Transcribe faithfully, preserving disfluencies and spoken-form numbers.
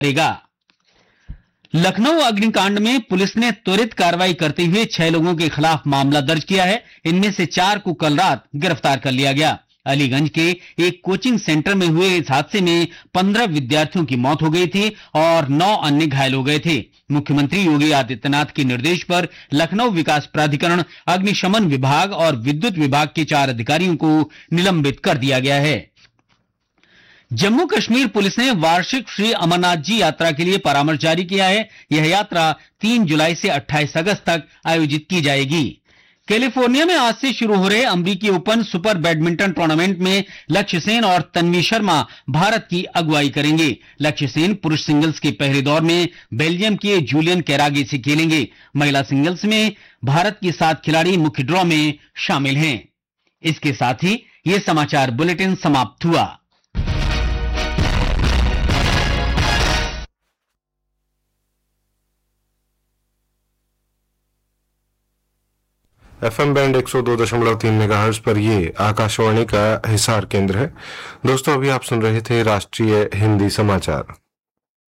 करेगा। लखनऊ अग्निकांड में पुलिस ने त्वरित कार्रवाई करते हुए छह लोगों के खिलाफ मामला दर्ज किया है। इनमें से चार को कल रात गिरफ्तार कर लिया गया। अलीगंज के एक कोचिंग सेंटर में हुए इस हादसे में पंद्रह विद्यार्थियों की मौत हो गई थी और नौ अन्य घायल हो गए थे। मुख्यमंत्री योगी आदित्यनाथ के निर्देश पर लखनऊ विकास प्राधिकरण, अग्निशमन विभाग और विद्युत विभाग के चार अधिकारियों को निलंबित कर दिया गया है। जम्मू कश्मीर पुलिस ने वार्षिक श्री अमरनाथ जी यात्रा के लिए परामर्श जारी किया है। यह यात्रा तीन जुलाई से अट्ठाईस अगस्त तक आयोजित की जाएगी। कैलिफोर्निया में आज से शुरू हो रहे अमेरिकी ओपन सुपर बैडमिंटन टूर्नामेंट में लक्ष्य सेन और तन्वी शर्मा भारत की अगुवाई करेंगे। लक्ष्य सेन पुरुष सिंगल्स के पहले दौर में बेल्जियम के जूलियन कैरागे से खेलेंगे। महिला सिंगल्स में भारत की सात खिलाड़ी मुख्य ड्रॉ में शामिल हैं। इसके साथ ही यह समाचार बुलेटिन समाप्त हुआ। एफएम बैंड एक सौ दो दशमलव तीन मेगाहर्ट्ज पर ये आकाशवाणी का हिसार केंद्र है। दोस्तों, अभी आप सुन रहे थे राष्ट्रीय हिंदी समाचार।